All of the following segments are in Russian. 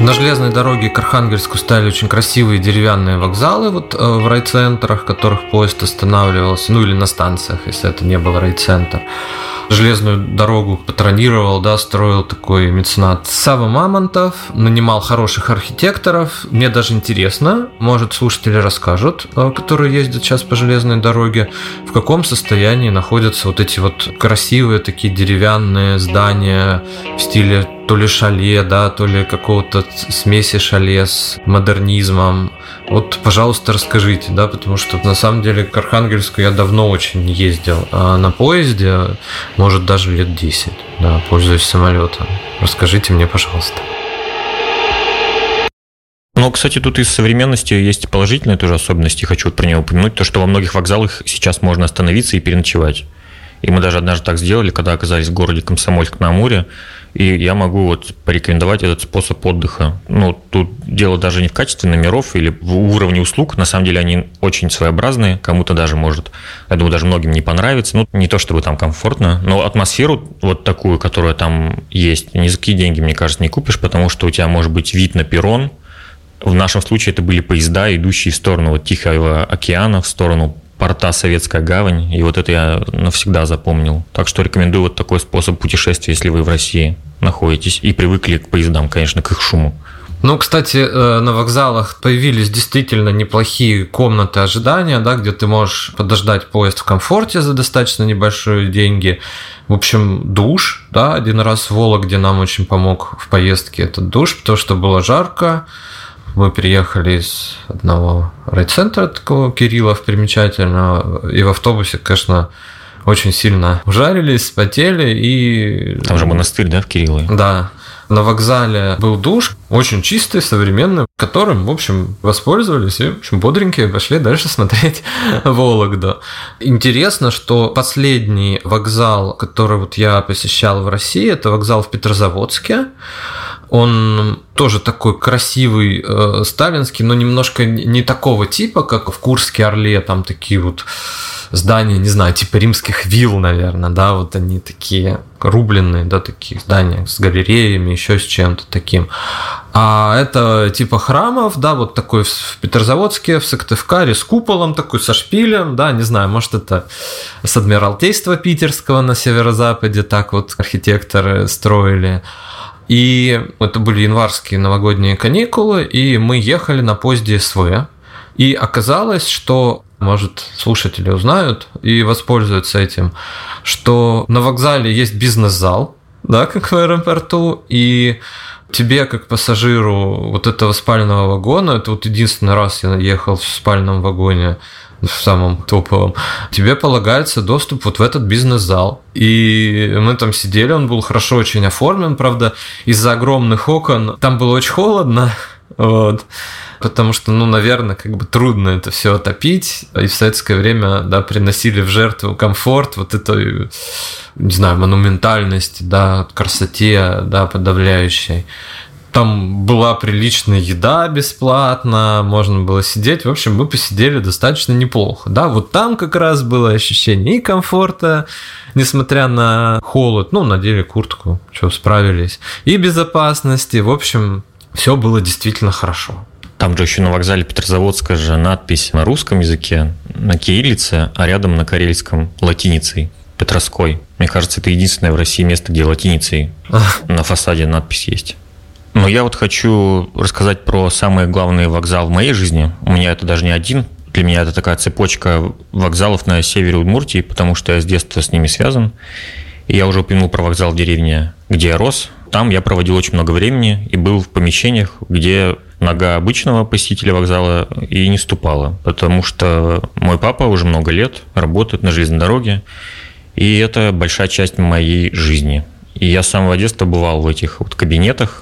На железной дороге к Архангельску стали очень красивые деревянные вокзалы вот в райцентрах, в которых поезд останавливался, ну или на станциях, если это не был райцентр. Железную дорогу патронировал, да, строил такой меценат Сава Мамонтов, нанимал хороших архитекторов. Мне даже интересно, может, слушатели расскажут, которые ездят сейчас по железной дороге, в каком состоянии находятся вот эти вот красивые такие деревянные здания в стиле то ли шале, да, то ли какого-то смеси шале с модернизмом. Вот, пожалуйста, расскажите, да, потому что на самом деле к Архангельску я давно очень не ездил на поезде, может, даже лет 10, да, пользуюсь самолетом. Расскажите мне, пожалуйста. Но, кстати, тут из современности есть положительные тоже особенности, хочу про нее упомянуть, то, что во многих вокзалах сейчас можно остановиться и переночевать. И мы даже однажды так сделали, когда оказались в городе Комсомольск-на-Амуре, и я могу вот порекомендовать этот способ отдыха. Ну, тут дело даже не в качестве номеров или в уровне услуг, на самом деле они очень своеобразные, кому-то даже может, я думаю, даже многим не понравится, ну, не то чтобы там комфортно, но атмосферу вот такую, которая там есть, ни за какие деньги, мне кажется, не купишь, потому что у тебя может быть вид на перрон. В нашем случае это были поезда, идущие в сторону вот Тихого океана, в сторону порта Советская гавань, и вот это я навсегда запомнил. Так что рекомендую вот такой способ путешествия, если вы в России находитесь и привыкли к поездам, конечно, к их шуму. Ну, кстати, на вокзалах появились действительно неплохие комнаты ожидания, да, где ты можешь подождать поезд в комфорте за достаточно небольшие деньги. В общем, душ, да, один раз в Вологде нам очень помог в поездке этот душ, потому что было жарко. Мы приехали из одного райцентра такого, Кириллов, примечательного, и в автобусе, конечно, очень сильно ужарились, спотели. И... Там же монастырь, да, в Кириллове? Да. На вокзале был душ, очень чистый, современный, которым, в общем, воспользовались и, в общем, бодренькие пошли дальше смотреть Вологду. Интересно, что последний вокзал, который вот я посещал в России, это вокзал в Петрозаводске. Он тоже такой красивый, сталинский, но немножко не такого типа, как в Курске-Орле, там такие вот здания, не знаю, типа римских вилл, наверное, да, вот они такие рубленные, да, такие здания с галереями, еще с чем-то таким. А это типа храмов, да, вот такой в Петрозаводске, в Сыктывкаре, с куполом такой, со шпилем, да, не знаю, может, это с Адмиралтейства питерского на северо-западе так вот архитекторы строили. И это были январские новогодние каникулы, и мы ехали на поезде СВ. И оказалось, что, может, слушатели узнают и воспользуются этим, что на вокзале есть бизнес-зал, да, как в аэропорту, и тебе, как пассажиру вот этого спального вагона, это вот единственный раз я ехал в спальном вагоне, в самом топовом, тебе полагается доступ вот в этот бизнес-зал. И мы там сидели, он был хорошо очень оформлен, правда, из-за огромных окон там было очень холодно, вот, потому что, ну, наверное, как бы трудно это все отопить, и в советское время, да, приносили в жертву комфорт, вот этой, не знаю, монументальности, да, красоте, да, подавляющей. Там была приличная еда бесплатно, можно было сидеть. В общем, мы посидели достаточно неплохо. Да, вот там как раз было ощущение и комфорта, несмотря на холод. Ну, надели куртку, что, справились. И безопасности. В общем, все было действительно хорошо. Там же еще на вокзале Петрозаводска же надпись на русском языке, на кириллице, а рядом на карельском латиницей, Петровской. Мне кажется, это единственное в России место, где латиницей на фасаде надпись есть. Но я вот хочу рассказать про самый главный вокзал в моей жизни. У меня это даже не один. Для меня это такая цепочка вокзалов на севере Удмуртии, потому что я с детства с ними связан. И я уже упомянул про вокзал в деревне, где я рос. Там я проводил очень много времени и был в помещениях, где нога обычного посетителя вокзала и не ступала. Потому что мой папа уже много лет работает на железной дороге, и это большая часть моей жизни. И я с самого детства бывал в этих вот кабинетах,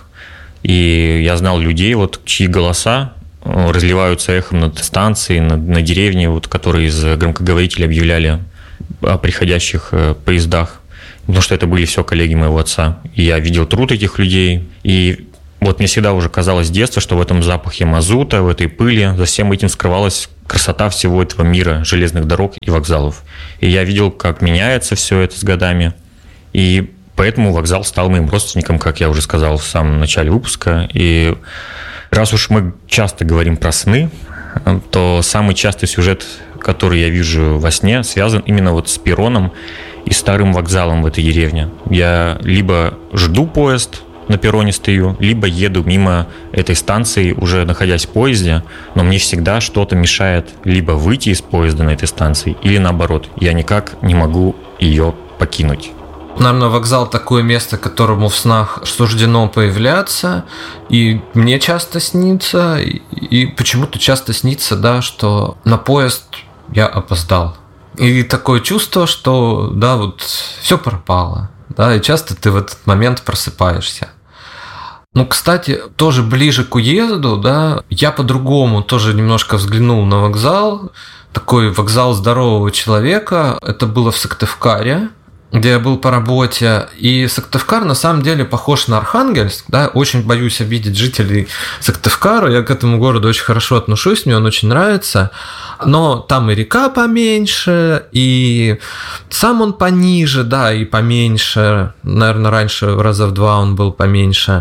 и я знал людей, вот, чьи голоса разливаются эхом над станцией, на деревне, вот, которые из громкоговорителя объявляли о приходящих поездах. Потому что это были все коллеги моего отца. И я видел труд этих людей. И вот мне всегда уже казалось с детства, что в этом запахе мазута, в этой пыли, за всем этим скрывалась красота всего этого мира железных дорог и вокзалов. И я видел, как меняется все это с годами. И Поэтому вокзал стал моим родственником, как я уже сказал в самом начале выпуска. И раз уж мы часто говорим про сны, то самый частый сюжет, который я вижу во сне, связан именно вот с перроном и старым вокзалом в этой деревне. Я либо жду поезд, на перроне стою, либо еду мимо этой станции, уже находясь в поезде, но мне всегда что-то мешает либо выйти из поезда на этой станции, или наоборот, я никак не могу ее покинуть. Наверное, вокзал такое место, которому в снах суждено появляться, и мне часто снится, и почему-то часто снится, да, что на поезд я опоздал. И такое чувство, что, да, вот все пропало, да, и часто ты в этот момент просыпаешься. Ну, кстати, тоже ближе к уезду, да, я по-другому тоже немножко взглянул на вокзал, такой вокзал здорового человека, это было в Сыктывкаре, где я был по работе, и Сыктывкар на самом деле похож на Архангельск, да, очень боюсь обидеть жителей Сыктывкара, я к этому городу очень хорошо отношусь, мне он очень нравится, но там и река поменьше, и сам он пониже, да, и поменьше, наверное, раньше раза в 2 он был поменьше.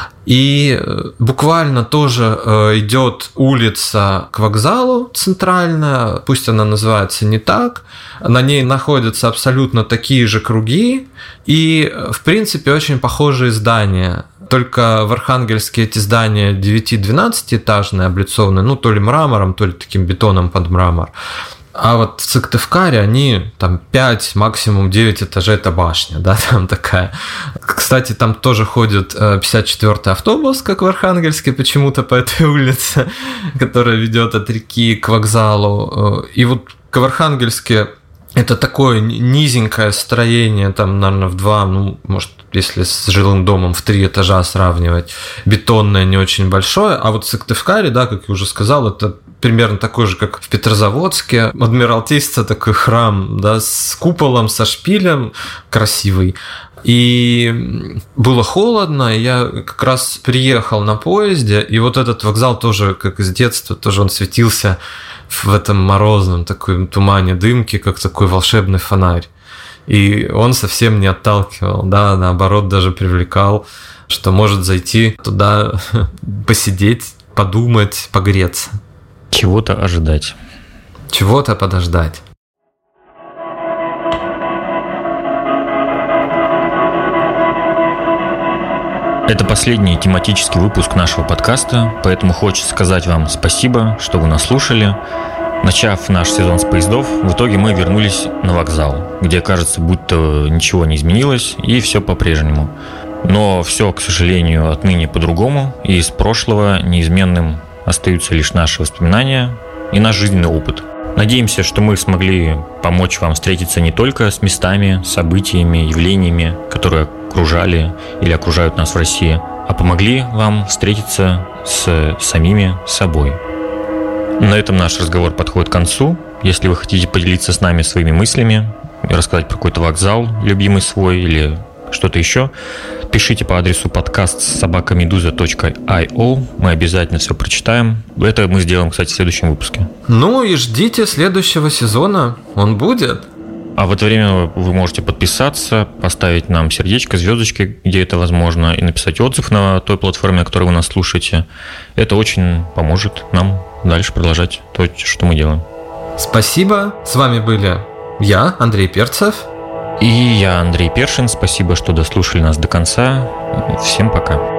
И буквально тоже идет улица к вокзалу центральная, пусть она называется не так, на ней находятся абсолютно такие же круги и, в принципе, очень похожие здания. Только в Архангельске эти здания 9-12-этажные, облицованные, ну, то ли мрамором, то ли таким бетоном под мрамор. А вот в Сыктывкаре они там 5, максимум 9 этажей, это башня, да, там такая. Кстати, там тоже ходит 54-й автобус, как в Архангельске, почему-то по этой улице, которая ведет от реки к вокзалу. И вот в Архангельске это такое низенькое строение, там, наверное, в 2, ну, может, если с жилым домом в 3 этажа сравнивать, бетонное, не очень большое. А вот в Сыктывкаре, да, как я уже сказал, это примерно такой же, как в Петрозаводске. Адмиралтейство, такой храм, да, с куполом, со шпилем, красивый. И было холодно, и я как раз приехал на поезде, и вот этот вокзал тоже, как из детства, тоже он светился в этом морозном таком тумане дымки, как такой волшебный фонарь. И он совсем не отталкивал, да, наоборот, даже привлекал, что может зайти туда, посидеть, подумать, погреться. Чего-то ожидать. Чего-то подождать. Это последний тематический выпуск нашего подкаста, поэтому хочется сказать вам спасибо, что вы нас слушали. Начав наш сезон с поездов, в итоге мы вернулись на вокзал, где, кажется, будто ничего не изменилось и все по-прежнему. Но все, к сожалению, отныне по-другому, и из прошлого неизменным остаются лишь наши воспоминания и наш жизненный опыт. Надеемся, что мы смогли помочь вам встретиться не только с местами, событиями, явлениями, которые окружали или окружают нас в России, а помогли вам встретиться с самими собой. На этом наш разговор подходит к концу. Если вы хотите поделиться с нами своими мыслями, рассказать про какой-то вокзал, любимый свой или что-то еще, пишите по адресу podcast@meduza.io. Мы обязательно все прочитаем. Это мы сделаем, кстати, в следующем выпуске. Ну и ждите следующего сезона. Он будет. А в это время вы можете подписаться, поставить нам сердечко, звездочки, где это возможно, и написать отзыв на той платформе, на которой вы нас слушаете. Это очень поможет нам дальше продолжать то, что мы делаем. Спасибо. С вами были я, Андрей Перцев. И я, Андрей Першин. Спасибо, что дослушали нас до конца. Всем пока.